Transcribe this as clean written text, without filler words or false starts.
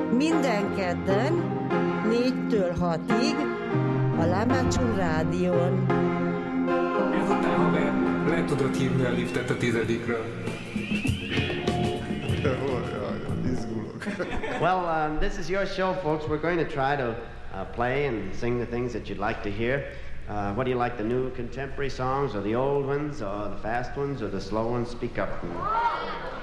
Minden kedden 4-től 6-ig a Lámácson rádión. Ezután, haver, le tudod hívni a liftet a 10-ről. Well, this is your show, folks. We're going to try to play and sing the things that you'd like to hear. What do you like, the new contemporary songs or the old ones or the fast ones or the slow ones? Speak up.